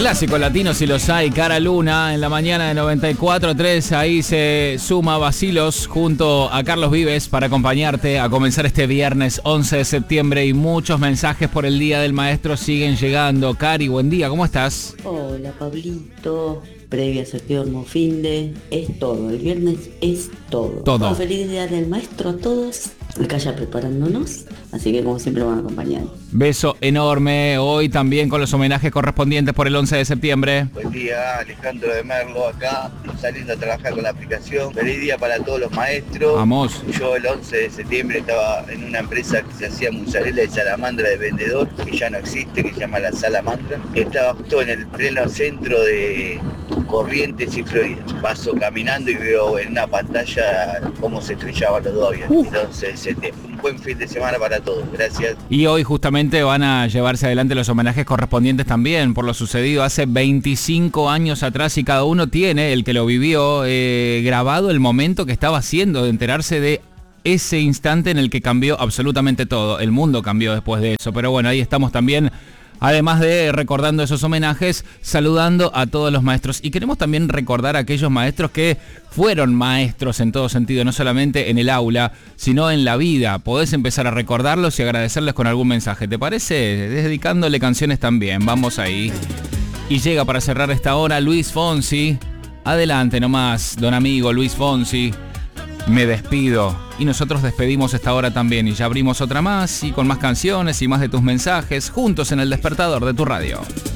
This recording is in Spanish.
Clásico latino si los hay, Cara Luna en la mañana de 94.3, ahí se suma Bacilos junto a Carlos Vives para acompañarte a comenzar este viernes 11 de septiembre y muchos mensajes por el Día del Maestro siguen llegando. Cari, buen día, ¿cómo estás? Hola Pablito, previa sorteo Hermofinde, es todo, el viernes es todo. Todo. Feliz Día del Maestro a todos, acá ya preparándonos, así que como siempre van a acompañar. Beso enorme, hoy también con los homenajes correspondientes por el 11 de septiembre. Buen día, Alejandro de Merlo acá, saliendo a trabajar con la aplicación. Feliz día para todos los maestros. Vamos. Yo el 11 de septiembre estaba en una empresa que se hacía mozzarella de salamandra de vendedor, que ya no existe, que se llama La Salamandra. Estaba justo en el pleno centro de Corrientes y Florida. Paso caminando y veo en una pantalla cómo se estrellaban los dos aviones. El 11 de septiembre. Un buen fin de semana para todos. Gracias. Y hoy justamente van a llevarse adelante los homenajes correspondientes también por lo sucedido hace 25 años atrás y cada uno tiene, el que lo vivió, grabado el momento que estaba haciendo de enterarse de ese instante en el que cambió absolutamente todo. El mundo cambió después de eso, pero bueno, ahí estamos también. Además de recordando esos homenajes, saludando a todos los maestros. Y queremos también recordar a aquellos maestros que fueron maestros en todo sentido, no solamente en el aula, sino en la vida. Podés empezar a recordarlos y agradecerles con algún mensaje. ¿Te parece? Dedicándole canciones también. Vamos ahí. Y llega para cerrar esta hora Luis Fonsi. Adelante nomás, don amigo Luis Fonsi. Me despido y nosotros despedimos esta hora también y ya abrimos otra más y con más canciones y más de tus mensajes juntos en el despertador de tu radio.